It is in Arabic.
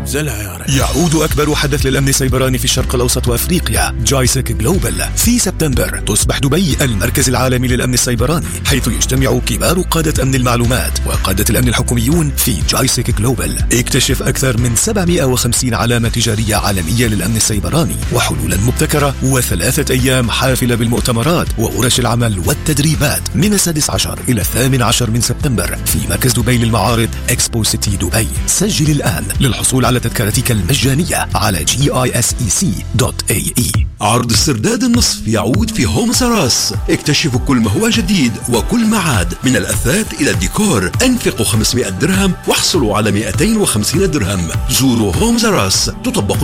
زلها يا رجل. يعود أكبر حدث للأمن السيبراني في الشرق الأوسط وأفريقيا، جايسك جلوبال. في سبتمبر تصبح دبي المركز العالمي للأمن السيبراني، حيث يجتمع كبار قادة أمن المعلومات وقادة الأمن الحكوميون في جايسك جلوبال. اكتشف أكثر من 750 علامة تجارية عالمية للأمن السيبراني وحلولا مبتكرة، و3 أيام حافلة بالمؤتمرات وورش العمل والتدريبات من 16 إلى 18 من سبتمبر في مركز دبي للمعارض إكسبو سيتي دبي. سجل الآن للحصول على تذكرتك المجانية على GISEC.ae. عرض السرداد النصف يعود في هوم سراس. اكتشفوا كل ما هو جديد وكل ما عاد، من الأثاث إلى الديكور. أنفقوا 500 درهم واحصلوا على 250 درهم. زوروا هوم سراس. تطبق